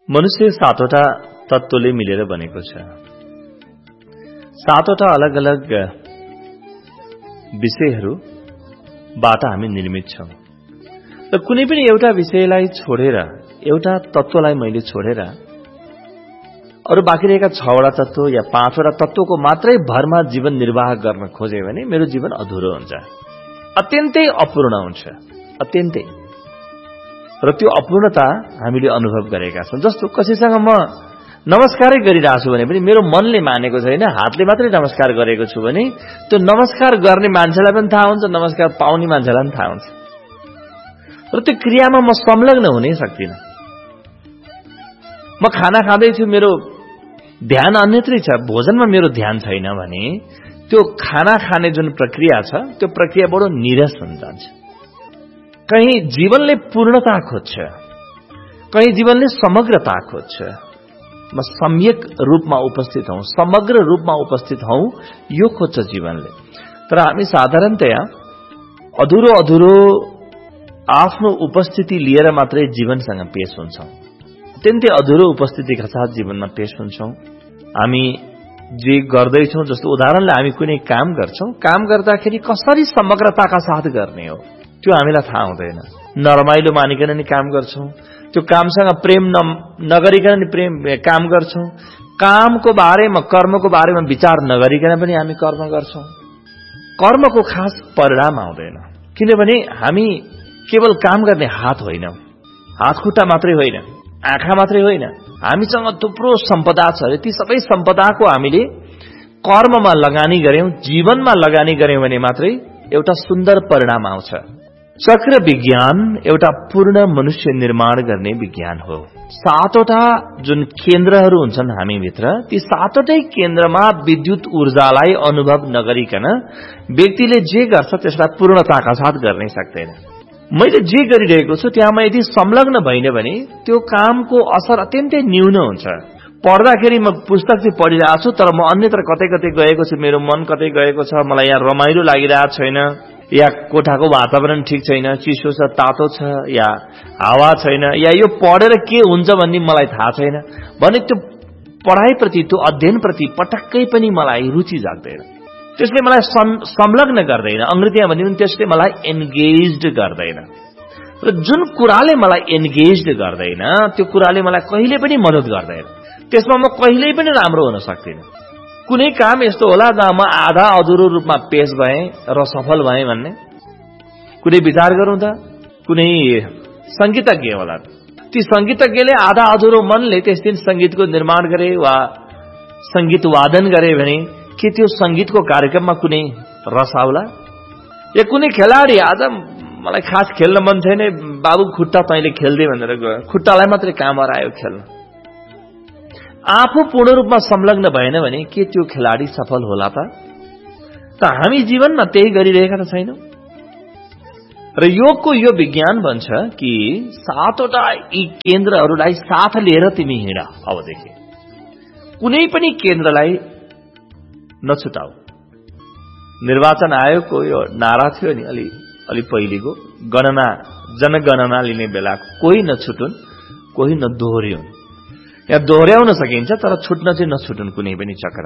मनुष्य सातवटा तत्त्वले मिलेर बनेको छ। सातवटा अलग अलग विषयहरूबाट हामी निर्मित छौं र कुनै पनि एउटा विषयलाई छोडेर, एउटा तत्त्वलाई मैले छोडेर अरू बाँकी रहेका 6 वटा तत्त्व या 5 वटा तत्त्वको मात्रै भरमा जीवन निर्वाह गर्न खोजे भने मेरो जीवन अधुरो हुन्छ, अत्यन्तै अपूर्ण हुन्छ, अत्यन्तै। र त्यो अपूर्णता हामीले अनुभव गरेका छौं। जस्तो कसैसँग म नमस्कारै गरिरहेछु भने पनि मेरो मनले मानेको छैन, हातले मात्रै नमस्कार गरेको छु भने त्यो नमस्कार गर्ने मान्छेलाई पनि थाहा हुन्छ, नमस्कार पाउने मान्छेलाई पनि थाहा हुन्छ। र त्यो क्रियामा म संलग्न हुनै सक्दिनँ। म खाना खाँदैछु, मेरो ध्यान अन्यत्रै छ, भोजनमा मेरो ध्यान छैन भने त्यो खाना खाने जुन प्रक्रिया छ त्यो प्रक्रिया बडो नीरस हुन जान्छ। कहीं जीवनले पूर्णता खोज्छ, कहीं जीवनले समग्रता खोज्छ। म सम्यक रूपमा उपस्थित हौं, समग्र रूपमा उपस्थित हौं, यो खोज्छ जीवनले। तर हामी साधारणतया अधुरो अधुरो आफ्नो उपस्थिति लिएर मात्रै जीवनसँग पेश हुन्छौं, अत्यन्तै अधुरो उपस्थितिका साथ जीवनमा पेश हुन्छौं। हामी जे गर्दैछौं, जस्तो उदाहरणले हामी कुनै काम गर्छौं, काम गर्दाखेरि कसरी समग्रताका साथ गर्ने हो त्यो हामीलाई थाहा हुँदैन। नरमाइलो मानिकन नि काम गर्छौं, त्यो कामसँग प्रेम नगरिकन नि काम गर्छौं, कामको बारेमा, कर्मको बारेमा विचार नगरिकन पनि हामी कर्म गर्छौं। कर्मको खास परिणाम आउँदैन, किनभने हामी केवल काम गर्ने हात होइनौं, हात खुट्टा मात्रै होइन, आँखा मात्रै होइन, हामीसँग थुप्रो सम्पदा छ। ती सबै सम्पदाको हामीले कर्ममा लगानी गर्यौं, जीवनमा लगानी गर्यौं भने मात्रै एउटा सुन्दर परिणाम आउँछ। चक्र विज्ञान एउटा पूर्ण मनुष्य निर्माण गर्ने विज्ञान हो। 7 वटा जुन केन्द्रहरू हुन्छन् हामीभित्र, ती 7 वटै केन्द्रमा विद्युत ऊर्जालाई अनुभव नगरिकन व्यक्तिले जे गर्छ त्यसलाई पूर्णताका साथ गर्नै सक्दैन। मैले जे गरिरहेको छु त्यहाँ यदि संलग्न भइन भने त्यो कामको असर अत्यन्तै न्यून हुन्छ। पढ्दाखेरि म पुस्तक चाहिँ पढिरहेको छु, तर म अन्यत्र कतै कतै गएको छु, मेरो मन कतै गएको छ, मलाई यहाँ रमाइलो लागिरहेको छैन, या कोठाको वातावरण ठीक छैन, चिसो छ, तातो छ, या हावा छैन, या यो पढेर के हुन्छ भन्ने मलाई थाहा छैन भने त्यो पढाइप्रति, त्यो अध्ययनप्रति पटक्कै पनि मलाई रुचि जाग्दैन, त्यसले मलाई संलग्न गर्दैन। अंग्रेजीमा भन्यो भने त्यसले मलाई एन्गेज्ड गर्दैन। र जुन कुराले मलाई एन्गेज्ड गर्दैन त्यो कुराले मलाई कहिले पनि मद्दत गर्दैन, त्यसमा म कहिल्यै पनि राम्रो हुन सक्दिनँ। कुनै काम यस्तो होला जहाँ म आधा अधुरो रूपमा पेश भएँ र सफल भएँ भन्ने कुनै विचार गरौँ त। कुनै संगीतज्ञ होला, ती संगीतज्ञले आधा अधुरो मनले त्यस दिन संगीतको निर्माण गरे वा संगीत वादन गरे भने के त्यो संगीतको कार्यक्रममा कुनै रस आउला? या कुनै खेलाडी, आज मलाई खास खेल्न मन छैन बाबु, खुट्टा तैँले खेल्दै भनेर गयो, खुट्टालाई मात्रै काम हरायो खेल्न, आफू पूर्ण रूपमा संलग्न भएन भने के त्यो खेलाडी सफल होला त? हामी जीवनमा त्यही गरिरहेका त छैनौं। र योगको यो विज्ञान भन्छ कि 7 वटा यी केन्द्रहरूलाई साथ लिएर तिमी हिँड। अबदेखि कुनै पनि केन्द्रलाई नछुटाऊ। निर्वाचन आयोगको यो नारा थियो नि अलि पहिलेको, जनगणना लिने बेला कोही नछुटुन्, कोही नदोहोर्याउन्। यहाँ दोहोर्याउन सकिन्छ तर छुट्न चाहिँ नछुटुन् कुनै पनि चक्र।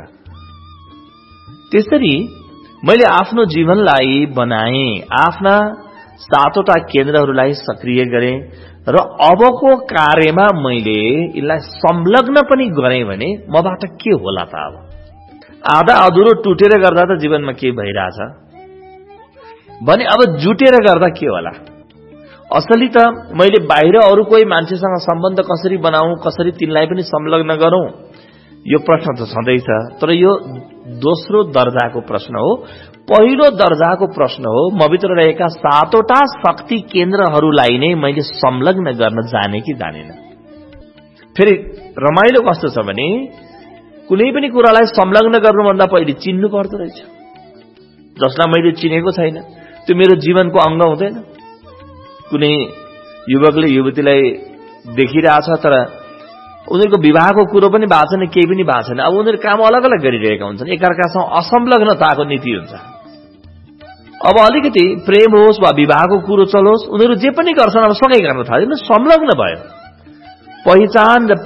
त्यसरी मैले आफ्नो जीवनलाई बनाएँ, आफ्ना 7 वटा केन्द्रहरूलाई सक्रिय गरेँ र अबको कार्यमा मैले यसलाई संलग्न पनि गरेँ भने मबाट के होला त? अब आधा अधुरो टुटेर गर्दा त जीवनमा के भइरहेछ भने अब जुटेर गर्दा के होला? असली त मैले बाहिर अरू कोही मान्छेसँग सम्बन्ध कसरी बनाऊं, कसरी तिनलाई पनि संलग्न गरौं, यो प्रश्न त छँदैछ। तर यो दोस्रो दर्जाको प्रश्न हो। पहिलो दर्जाको प्रश्न हो मभित्र रहेका 7 वटा शक्ति केन्द्रहरूलाई नै मैले संलग्न गर्न जाने कि जानेन। फेरि रमाइलो कस्तो छ भने कुनै पनि कुरालाई संलग्न गर्नुभन्दा पहिले चिन्नु पर्दो रहेछ। जसलाई मैले चिनेको छैन त्यो मेरो जीवनको अंग हुँदैन। कुनै युवकले युवतीलाई देखिरहेछ तर उनीहरूको विवाहको कुरो पनि भएको छैन, केही पनि भएको छैन। अब उनीहरू काम अलग अलग गरिरहेका हुन्छन्, एकअर्कासँग असंलग्नताको नीति हुन्छ। अब अलिकति प्रेम होस् वा विवाहको कुरो चलोस्, उनीहरू जे पनि गर्छन् अब सँगै गर्न थाल्छन्, संलग्न भयो। पहिचान र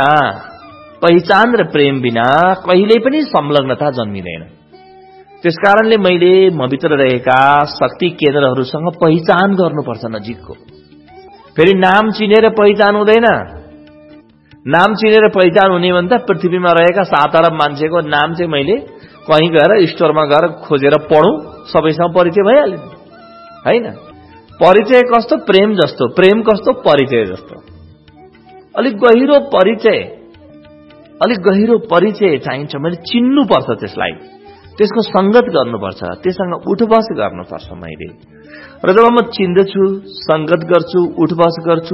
प्रेम बिना कहिल्यै पनि संलग्नता जन्मिँदैन। त्यसकारणले मैले मभित्र रहेका शक्ति केन्द्रहरूसँग पहिचान गर्नुपर्छ नजिकको। फेरि नाम चिनेर पहिचान हुँदैन। नाम चिनेर पहिचान हुने भन्दा पृथ्वीमा रहेका 7 अरब मान्छेको नाम चाहिँ मैले कहीँ गएर स्टोरमा गएर खोजेर पढौं, सबैसँग परिचय भइहाल्यो हैन। परिचय कस्तो? प्रेम जस्तो। प्रेम कस्तो? परिचय जस्तो। अलिक गहिरो परिचय चाहिन्छ। मैले चिन्नुपर्छ त्यसलाई, त्यसको संगत गर्नुपर्छ, त्यससँग उठबस गर्नुपर्छ मैले। र जब म चिन्दछु, संगत गर्छु, उठबस गर्छु,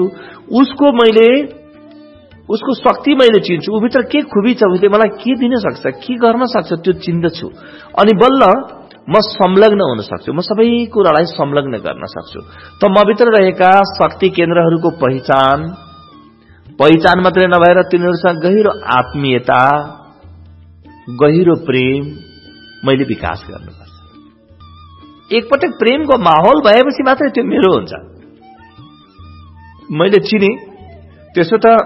उसको शक्ति मैले चिन्छु, उभित्र के खुबी छ, उसले मलाई के दिन सक्छ, के गर्न सक्छ, त्यो चिन्दछु। अनि बल्ल म संलग्न हुन सक्छु, म सबै कुरालाई संलग्न गर्न सक्छु। त मभित्र रहेका शक्ति केन्द्रहरूको पहिचान मात्रै नभएर तिनीहरूसँग गहिरो आत्मीयता, गहिरो प्रेम मैले विकास गर्नुपर्छ। एकपटक प्रेमको माहौल भएपछि मात्रै त्यो मेरो हुन्छ। मैले चिने, त्यसो त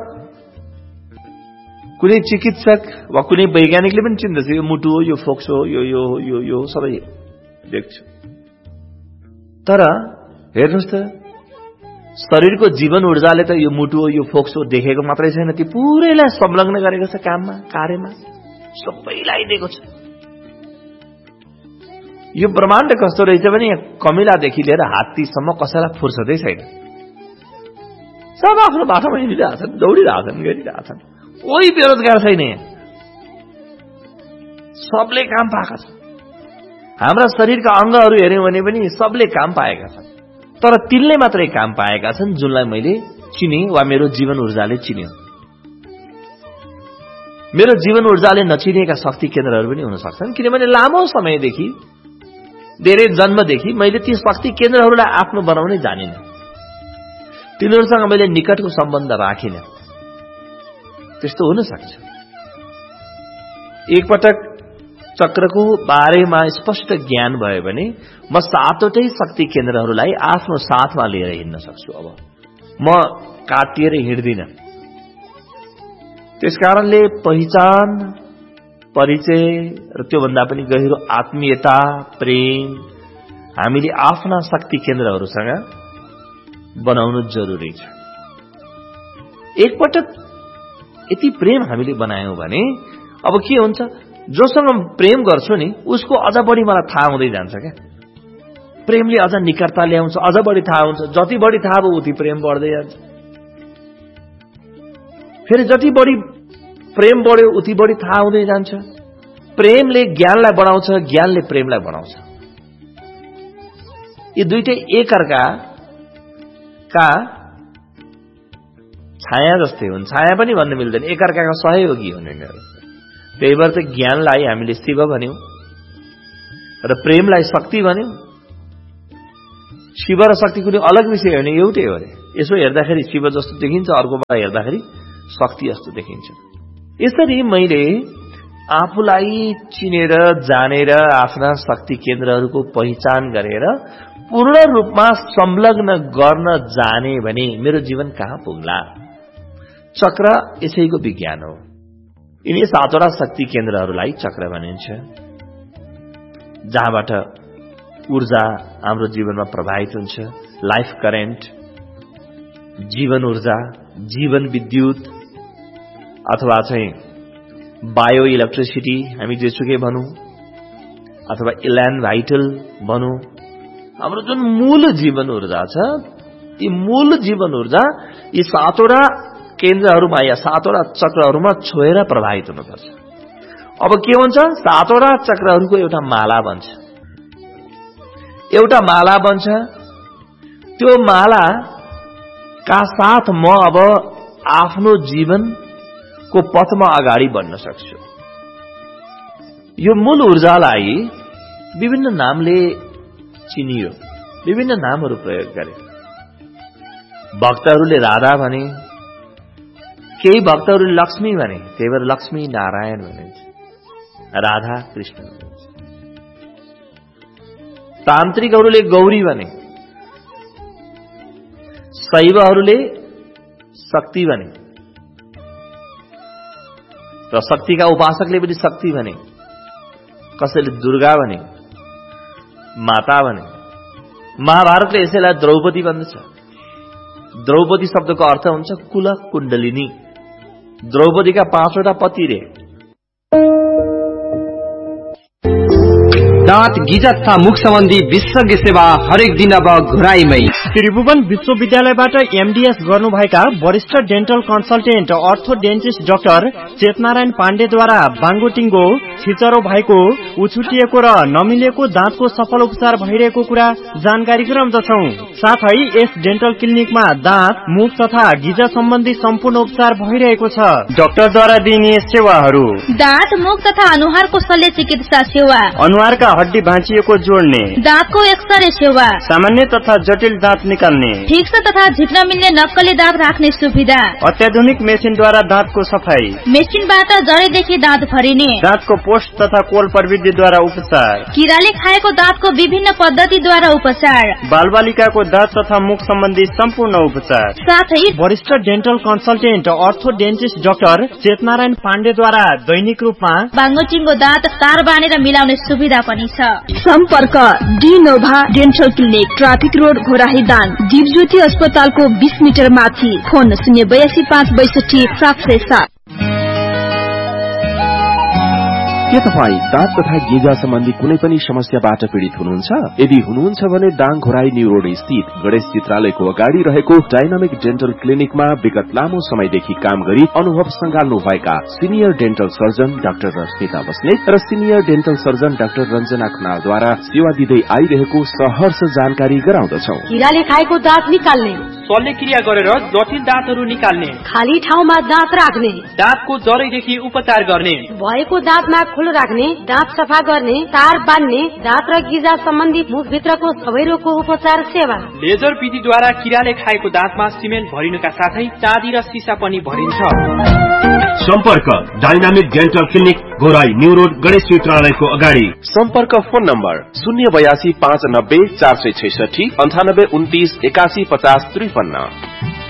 कुनै चिकित्सक वा कुनै वैज्ञानिकले पनि चिन्दछ, यो मुटु हो, यो फोक्स हो, यो सबै देख्छु। तर हेर्नुहोस् त, शरीरको जीवन ऊर्जाले त यो मुटु हो, यो फोक्स हो देखेको मात्रै छैन, ती पुरैलाई संलग्न गरेको छ काममा, कार्यमा, सबैलाई दिएको छ। यो ब्रह्माण्ड कस्तो रहेछ भने कमिलादेखि लिएर हात्तीसम्म कसैलाई फुर्सदै छैन। सब आफ्नो बाटोमा हिँडिरहेछन्, दौडिरहेछन्, गरिरहेछन्। कोही बेरोजगार छैन। सबले काम पाएका छन्। हाम्रा शरीरका अङ्गहरू हेर्यौं भने पनि सबले काम पाएका छन्। तर तिनले मात्रै काम पाएका छन् जुनलाई मैले चिने वा मेरो जीवन ऊर्जाले चिन्यो। मेरो जीवन ऊर्जाले नचिनेका शक्ति केन्द्रहरू पनि हुन सक्छन्, किनभने लामो समयदेखि, धेरै जन्मदेखि मैले ती शक्ति केन्द्रहरूलाई आफ्नो बनाउनै जानिन। तिनीहरूसँग मैले निकटको सम्बन्ध राखिन। त्यस्तो हुन सक्छ। एकपटक चक्रको बारेमा स्पष्ट ज्ञान भयो भने म 7वटै शक्ति केन्द्रहरूलाई आफ्नो साथमा लिएर हिँड्न सक्छु। अब म काटिएर हिँड्दिन। त्यसकारणले पहिचान, परिचय र त्योभन्दा पनि गहिरो आत्मीयता, प्रेम हामीले आफ्ना शक्ति केन्द्रहरूसँग बनाउनु जरुरी छ। एकपटक यति प्रेम हामीले बनायौं भने अब के हुन्छ, जोसँग प्रेम गर्छु नि उसको अझ बढी मलाई थाहा हुँदै जान्छ क्या। प्रेमले अझ निकटता ल्याउँछ, अझ बढी थाहा हुन्छ। जति बढी थाहा भयो उति प्रेम बढ्दै जान्छ। फेरि जति बढी प्रेम बढ्यो उति बढी थाहा हुँदै जान्छ। प्रेमले ज्ञानलाई बढाउँछ, ज्ञानले प्रेमलाई बढाउँछ। यी दुईटै एकअर्काका छाया जस्तै हुन्। छाया पनि भन्न मिल्दैन, एकअर्काका सहयोगी हुन् यिनीहरू। त्यही भएर त ज्ञानलाई हामीले शिव भन्यौं र प्रेमलाई शक्ति भन्यौं। शिव र शक्ति कुनै अलग विषय हो भने एउटै हो रे। यसो हेर्दाखेरि शिव जस्तो देखिन्छ, अर्कोबाट हेर्दाखेरि शक्ति जस्तो देखिन्छ। यसरी मैले आफूलाई चिनेर जानेर आफ्ना शक्ति केन्द्रहरूको पहिचान गरेर पूर्ण रूपमा संलग्न गर्न जाने भने मेरो जीवन कहाँ पुग्ला। चक्र यसैको विज्ञान हो। यिनी 7वटा शक्ति केन्द्रहरूलाई चक्र भनिन्छ, जहाँबाट ऊर्जा हाम्रो जीवनमा प्रवाहित हुन्छ। लाइफ करेन्ट, जीवन ऊर्जा, जीवन विद्युत अथवा चाहिँ बायो इलेक्ट्रिसिटी हामी जेसुकै भनौं, अथवा इल्यान भाइटल भनौं। हाम्रो जुन मूल जीवन ऊर्जा छ, यी मूल जीवन ऊर्जा यी 7वटा केन्द्रहरूमा या 7वटा चक्रहरूमा छोएर प्रवाहित हुनुपर्छ। अब के हुन्छ, 7वटा चक्रहरूको एउटा माला बन्छ। एउटा माला बन्छ। त्यो मालाका साथ म अब आफ्नो जीवनको पथमा अगाडि बढ्न सक्छु। यो मूल ऊर्जालाई विभिन्न नामले चिनियो, विभिन्न नामहरू प्रयोग गरे। भक्तहरूले राधा भने, केही भक्तहरूले लक्ष्मी भने, त्यही भएर लक्ष्मी नारायण भनिन्छ, राधा कृष्ण भनिन्छ। तान्त्रिकहरूले गौरी भने, शैवहरूले शक्ति भने, र शक्तिका उपासकले पनि शक्ति भने, कसैले दुर्गा भने, माता भने। महाभारतले यसैलाई द्रौपदी भन्दछ। द्रौपदी शब्दको अर्थ हुन्छ कुल कुण्डलिनी। द्रौपदीका 5वटा पति रे। दाँत गिजा तथा मुख सम्बन्धी विशेषज्ञ सेवा हरेक दिन अब घोराईमै। त्रिभुवन विश्वविद्यालयबाट एमडीएस गर्नुभएका वरिष्ठ डेन्टल कन्सल्टेन्ट अर्थोडेन्टिस्ट डाक्टर चेतनारायण पाण्डेद्वारा बाङ्गोटिङ्गो, छिचरो भएको, उछुटिएको र नमिलेको दाँतको सफल उपचार भइरहेको कुरा जानकारी गराउँदछौं। साथै यस डेन्टल क्लिनिकमा दाँत, मुख तथा गिजा सम्बन्धी सम्पूर्ण उपचार भइरहेको छ। डाक्टरद्वारा दिइने सेवाहरू: दाँत, मुख तथा अनुहारको शल्य चिकित्सा सेवा, अनुहारका हड्डी भाँचिएको जोड्ने, दाँतको एक्सरे सेवा, सामान्य तथा जटिल दाँत निकाल्ने, ठिक छ तथा झिक्न मिल्ने नक्कली दाँत राख्ने सुविधा, अत्याधुनिक मेसिनद्वारा दाँतको सफाई, मेसिनबाट जडैदेखि दाँत भरिने, दाँतको पोस्ट तथा कोल प्रविधिद्वारा उपचार, किराले खाएको दाँतको विभिन्न पद्धतिद्वारा उपचार, बालबालिकाको दाँत तथा मुख सम्बन्धी सम्पूर्ण उपचार, साथै वरिष्ठ डेन्टल कन्सल्टेन्ट अर्थोडेन्टिस्ट डाक्टर चेतनारायण पाण्डेद्वारा दैनिक रूपमा बाङ्गोटिङ्गो दाँत तार बानेर मिलाउने सुविधा पनि छ। सम्पर्क डिनोभा dental clinic, traffic road, Ghorahi Dang, Dipjyoti अस्पतालको 20 मिटर माथि। फोन 082 562 707। के तपाई दाँत तथा गिजा सम्बन्धी कुनै पनि समस्याबाट पीड़ित हुनुहुन्छ? यदि हुनुहुन्छ भने दाङ घोराई न्यू रोड स्थित गणेश चित्रालयको अगाडि रहेको डाइनामिक डेन्टल क्लिनिकमा विगत लामो समयदेखि काम गरी अनुभव संगाल्नु भएका senior dental surgeon doctor Rashmita Basnet र senior dental surgeon doctor Ranjana खनालद्वारा सेवा दिँदै आइरहेको सहर्ष जानकारी गराउँदछौ। किराले खाएको दाँत निकाल्ने, शल्यक्रिया गरेर जटिल दाँतहरू निकाल्ने, खाली ठाउँमा दाँत राख्ने, दाँतको जरैदेखि उपचार गर्ने, भएको दाँतमा खुलो राख्ने, दाँत सफा गर्ने, तार बान्ने, दाँत र गिजा सम्बन्धी मुखभित्रको सबै रोगको उपचार सेवा, लेजर विधिद्वारा किराले खाएको दाँतमा सिमेन्ट भरिनुका साथै चाँदी र सिसा पनि भरिन्छ। सम्पर्क dynamic dental clinic, Ghorahi new road, Ganesh चित्रालयको अगाडि। सम्पर्क फोन नम्बर 082 590 466 98 29 81 50 53।